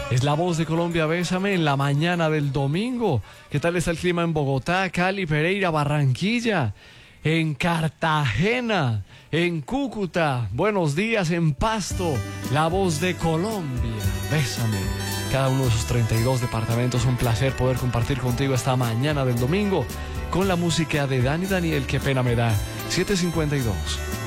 Es la voz de Colombia, Bésame, en la mañana del domingo. ¿Qué tal está el clima en Bogotá, Cali, Pereira, Barranquilla, en Cartagena, en Cúcuta? Buenos días en Pasto, la voz de Colombia, Bésame. Cada uno de sus 32 departamentos, un placer poder compartir contigo esta mañana del domingo con la música de Dani Daniel, qué pena me da. 7:52.